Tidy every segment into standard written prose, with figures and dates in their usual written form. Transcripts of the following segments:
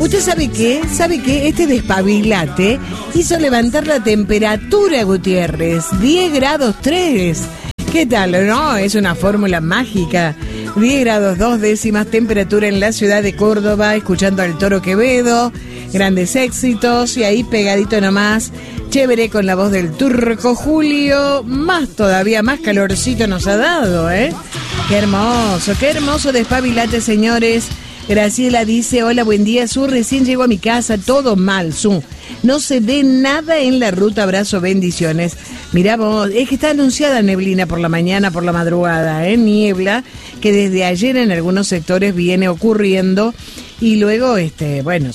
¿Usted sabe qué? ¿Sabe qué? Este despabilate hizo levantar la temperatura, Gutiérrez. 10 grados 3. ¿Qué tal, no? Es una fórmula mágica. 10 grados 2 décimas temperatura en la ciudad de Córdoba, escuchando al Toro Quevedo, grandes éxitos, y ahí pegadito nomás, chévere con la voz del Turco Julio, más todavía, más calorcito nos ha dado, ¿eh? Qué hermoso despabilate, señores. Graciela dice, hola, buen día, Su, recién llego a mi casa, todo mal, Su. No se ve nada en la ruta, abrazo, bendiciones. Mirá vos, es que está anunciada neblina por la mañana, por la madrugada, niebla, que desde ayer en algunos sectores viene ocurriendo, y luego, bueno,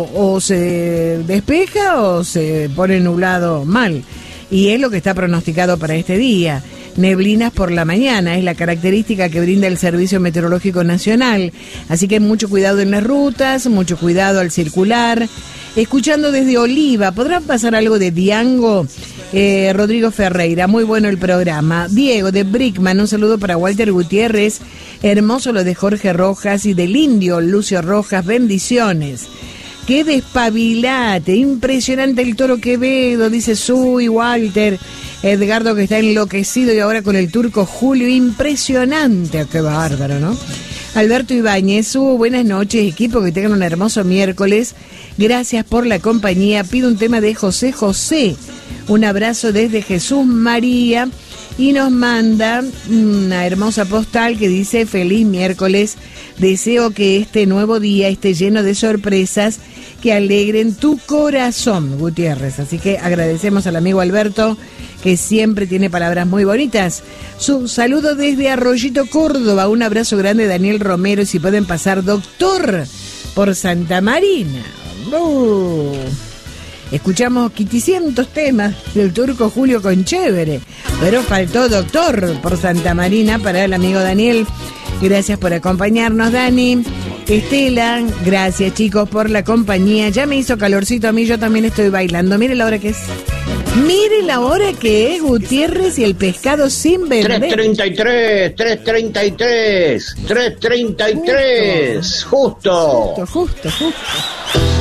o se despeja o se pone nublado mal, y es lo que está pronosticado para este día. Neblinas por la mañana, es la característica que brinda el Servicio Meteorológico Nacional. Así que mucho cuidado en las rutas, mucho cuidado al circular. Escuchando desde Oliva, ¿podrán pasar algo de Diango? Rodrigo Ferreira, muy bueno el programa. Diego de Brickman, un saludo para Walter Gutiérrez. Hermoso lo de Jorge Rojas y del Indio Lucio Rojas, bendiciones. ¡Qué despabilate! Impresionante el Toro Quevedo, dice Su y Walter. Edgardo, que está enloquecido, y ahora con el Turco Julio, impresionante. ¡Qué bárbaro!, ¿no? Alberto Ibáñez, buenas noches, equipo, que tengan un hermoso miércoles. Gracias por la compañía. Pido un tema de José José. Un abrazo desde Jesús María. Y nos manda una hermosa postal que dice: feliz miércoles, deseo que este nuevo día esté lleno de sorpresas que alegren tu corazón, Gutiérrez. Así que agradecemos al amigo Alberto, que siempre tiene palabras muy bonitas. Su saludo desde Arroyito, Córdoba. Un abrazo grande, Daniel Romero, y si pueden pasar, doctor, por Santa Marina. Escuchamos 500 temas del Turco Julio con chévere, pero faltó doctor por Santa Marina para el amigo Daniel. Gracias por acompañarnos, Dani. Estela, gracias, chicos, por la compañía. Ya me hizo calorcito a mí, yo también estoy bailando. Mire la hora que es. Mire la hora que es, Gutiérrez, y el pescado sin vender. 3:33. Justo.